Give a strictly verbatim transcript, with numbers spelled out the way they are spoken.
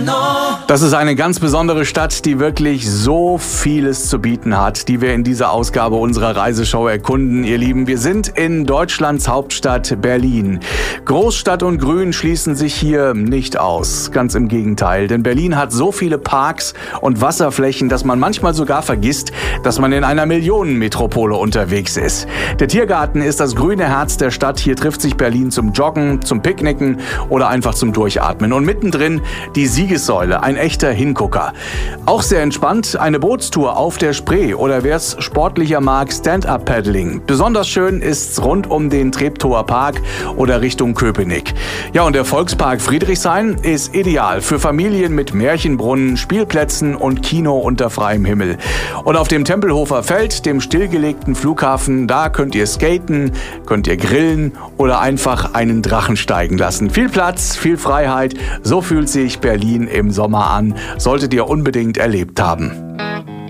Das ist eine ganz besondere Stadt, die wirklich so vieles zu bieten hat, die wir in dieser Ausgabe unserer Reiseshow erkunden. Ihr Lieben, wir sind in Deutschlands Hauptstadt Berlin. Großstadt und Grün schließen sich hier nicht aus. Ganz im Gegenteil, denn Berlin hat so viele Parks und Wasserflächen, dass man manchmal sogar vergisst, dass man in einer Millionenmetropole unterwegs ist. Der Tiergarten ist das grüne Herz der Stadt. Hier trifft sich Berlin zum Joggen, zum Picknicken oder einfach zum Durchatmen. Und mittendrin die Siegessäule, ein echter Hingucker. Auch sehr entspannt eine Bootstour auf der Spree oder wer es sportlicher mag, Stand-Up-Paddling. Besonders schön ist's rund um den Treptower Park oder Richtung Köpenick. Ja, und der Volkspark Friedrichshain ist ideal für Familien mit Märchenbrunnen, Spielplätzen und Kino unter freiem Himmel. Und auf dem Tempelhofer Feld, dem stillgelegten Flughafen, da könnt ihr skaten, könnt ihr grillen oder einfach einen Drachen steigen lassen. Viel Platz, viel Freiheit, so fühlt sich Berlin im Sommer an. Solltet ihr unbedingt erlebt haben.